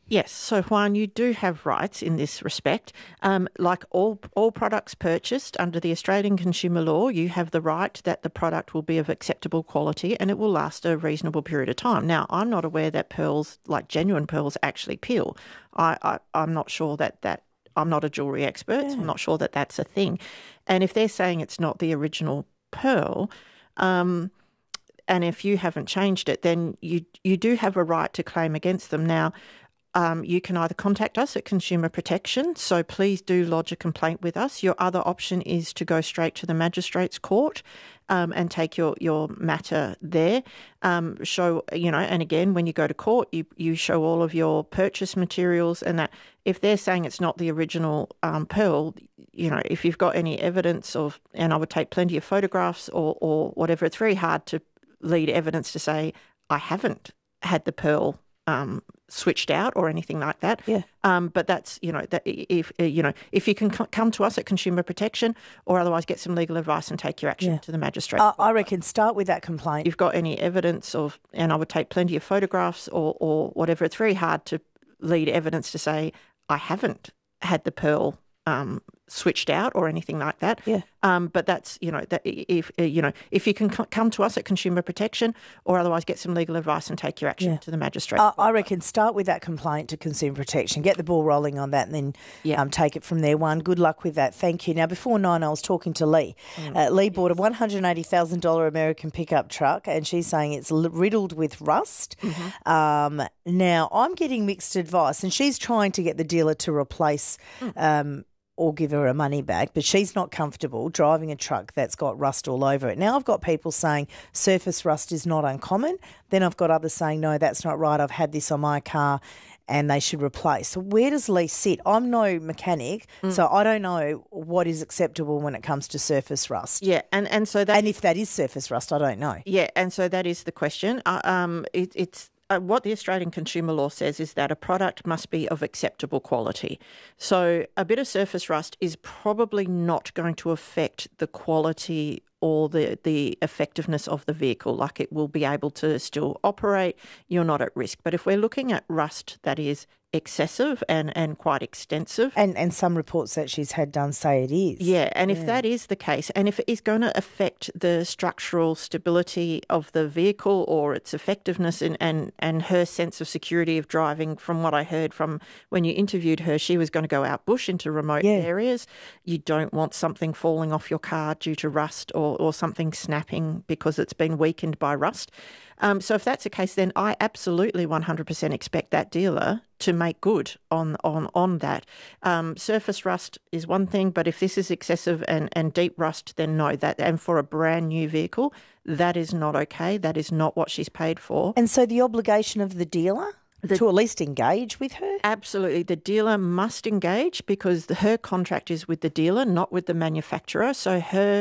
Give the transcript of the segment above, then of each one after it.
Yes, so Juan, you do have rights in this respect. Like all products purchased under the Australian consumer law, you have the right that the product will be of acceptable quality and it will last a reasonable period of time. Now, I'm not aware that pearls, like genuine pearls, actually peel. I'm not sure that I'm not a jewellery expert, so I'm not sure that that's a thing. And if they're saying it's not the original pearl, and if you haven't changed it, then you do have a right to claim against them. Now, you can either contact us at Consumer Protection, so please do lodge a complaint with us. Your other option is to go straight to the Magistrates Court and take your matter there. And again, when you go to court, you show all of your purchase materials and that. If they're saying it's not the original pearl, if you've got any evidence of, and I would take plenty of photographs or whatever, it's very hard to lead evidence to say, I haven't had the pearl switched out or anything like that. Yeah. But that's, if you can come to us at Consumer Protection or otherwise get some legal advice and take your action to the magistrate. I reckon start with that complaint. If you've got any evidence of, and I would take plenty of photographs or whatever, it's very hard to lead evidence to say, I haven't had the pearl switched out or anything like that. Yeah. But that's, if you can come to us at Consumer Protection or otherwise get some legal advice and take your action to the magistrate. I reckon start with that complaint to Consumer Protection, get the ball rolling on that and then take it from there. Good luck with that. Thank you. Now, before 9, I was talking to Lee. Lee bought a $180,000 American pickup truck and she's saying it's riddled with rust. Now, I'm getting mixed advice and she's trying to get the dealer to replace or give her a money back, but she's not comfortable driving a truck that's got rust all over it. Now I've got people saying surface rust is not uncommon. Then I've got others saying, no, that's not right. I've had this on my car and they should replace. So where does Lee sit? I'm no mechanic, so I don't know what is acceptable when it comes to surface rust. Yeah, and so that... And if that is surface rust, I don't know. Yeah, and so that is the question. It's what the Australian consumer law says is that a product must be of acceptable quality. So a bit of surface rust is probably not going to affect the quality or the effectiveness of the vehicle. Like, it will be able to still operate. You're not at risk. But if we're looking at rust that is excessive and quite extensive. And some reports that she's had done say it is. Yeah, and if that is the case, and if it is going to affect the structural stability of the vehicle or its effectiveness and her sense of security of driving, from what I heard from when you interviewed her, she was going to go out bush into remote areas. You don't want something falling off your car due to rust or something snapping because it's been weakened by rust. So if that's the case, then I absolutely 100% expect that dealer to make good on that. Surface rust is one thing, but if this is excessive and deep rust, then no. And for a brand new vehicle, that is not okay. That is not what she's paid for. And so the obligation of the dealer to at least engage with her? Absolutely. The dealer must engage because her contract is with the dealer, not with the manufacturer. So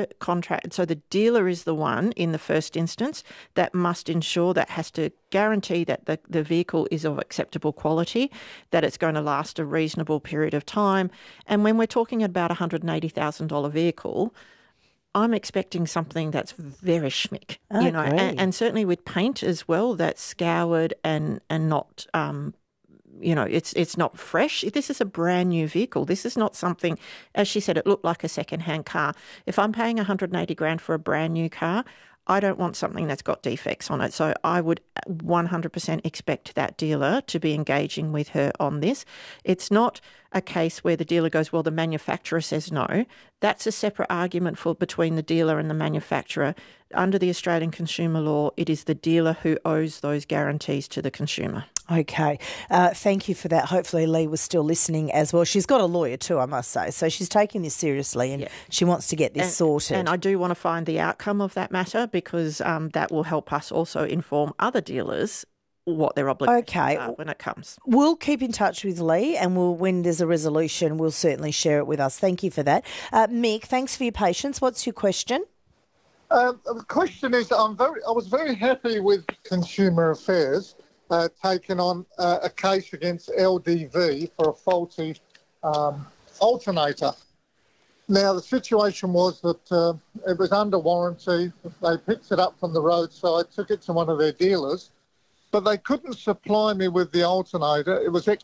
the dealer is the one in the first instance that must ensure, that has to guarantee that the vehicle is of acceptable quality, that it's going to last a reasonable period of time. And when we're talking about a $180,000 vehicle, I'm expecting something that's very schmick, and certainly with paint as well, that's scoured and not, it's not fresh. This is a brand new vehicle. This is not something, as she said, it looked like a second-hand car. If I'm paying $180,000 for a brand new car, I don't want something that's got defects on it. So I would 100% expect that dealer to be engaging with her on this. It's not a case where the dealer goes, well, the manufacturer says no. That's a separate argument between the dealer and the manufacturer. Under the Australian consumer law, it is the dealer who owes those guarantees to the consumer. Okay. Thank you for that. Hopefully Lee was still listening as well. She's got a lawyer too, I must say. So she's taking this seriously and she wants to get this sorted. And I do want to find the outcome of that matter because that will help us also inform other dealers what their obligations are when it comes. We'll keep in touch with Lee and when there's a resolution, we'll certainly share it with us. Thank you for that. Mick, thanks for your patience. What's your question? The question is, I was very happy with Consumer Affairs taking on a case against LDV for a faulty alternator. Now, the situation was that it was under warranty. They picked it up from the roadside, took it to one of their dealers, but they couldn't supply me with the alternator. It was